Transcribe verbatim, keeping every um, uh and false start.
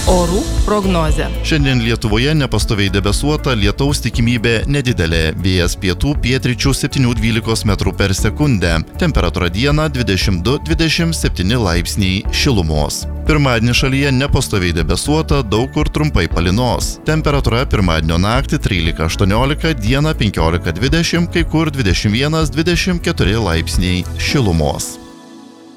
Orų prognozė. Šiandien Lietuvoje nepastoviai debesuota, lietaus tikimybė nedidelė. Vėjas pietų pietryčių septynių dvylikos metrų per sekundę. Temperatūra dieną dvidešimt du dvidešimt septyni laipsniai šilumos. Pirmadienį šalyje nepastoviai debesuota, daug kur trumpai palynos. Temperatūra pirmadienio naktį trylika aštuoniolika, dieną penkiolika dvidešimt, kai kur dvidešimt vienas dvidešimt keturi laipsniai šilumos.